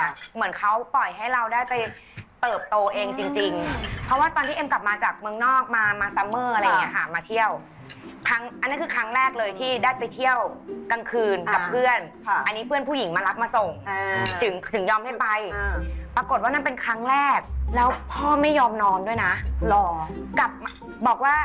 เหมือนเขาปล่อยให้เราได้ไปเติบโตเองจริงๆเพราะว่าตอนที่เอ็มกลับมาจากเมืองนอกมาซัมเมอร์อะไรอย่างเงี้ยค่ะมาเที่ยวอันนั้นคือครั้งแรกเลยที่ได้ไปเที่ยวกลางคืนกับเพื่อนอันนี้เพื่อนผู้หญิงมารับมาส่งถึงยอมให้ไปปรากฏว่านั่นเป็นครั้งแรกแล้วพ่อไม่ยอมนอนด้วยนะรอกลับบอกว่า